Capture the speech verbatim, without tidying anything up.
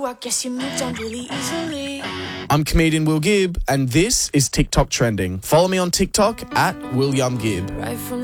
you, I guess you moved on really easily. I'm comedian Will Gibb, and this is TikTok Trending. Follow me on TikTok at William Gibb. Right from